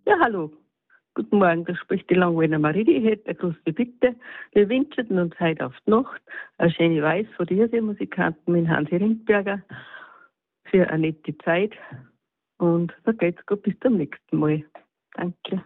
Ja, hallo. Guten Morgen, da spricht die Langweiler Marie. Ich hätte eine große Bitte. Wir wünschen uns heute auf die Nacht eine schöne Weiß von den Musikanten mit Hansi Rindberger für eine nette Zeit. Und da geht's gut bis zum nächsten Mal. Danke.